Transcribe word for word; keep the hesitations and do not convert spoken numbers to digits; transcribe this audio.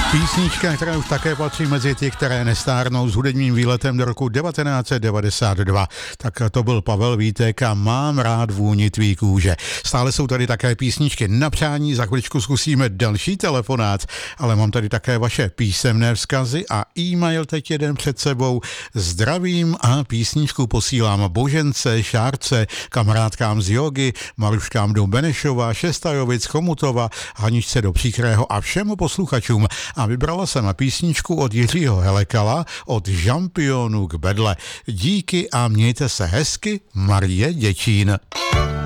Písnička, která už také patří mezi ty, které nestárnou, s hudebním výletem do roku devatenáct set devadesát dva. Tak to byl Pavel Vítek a Mám rád vůni tvý kůže. Stále jsou tady také písničky na přání, za chviličku zkusíme další telefonát, ale mám tady také vaše písemné vzkazy a e-mail teď jeden před sebou. Zdravím a písničku posílám Božence, Šárce, kamarádkám z jogy, Maruškám do Benešova, Šestajovic, Chomutova, Haničce do Příkrého a všem posluchačům. A vybrala jsem písničku od Jiřího Helekala od Žampionu k bedle. Díky a mějte se hezky, Marie Děčín.